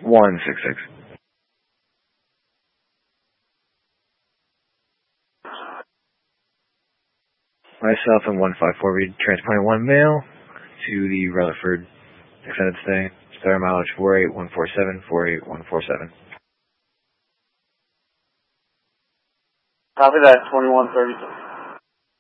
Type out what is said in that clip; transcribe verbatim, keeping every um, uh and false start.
one six six. Myself and one five four, we transporting one male to the Rutherford extended stay. Star mileage four eight one four seven, four eight one four seven. Copy that, twenty-one thirty-six.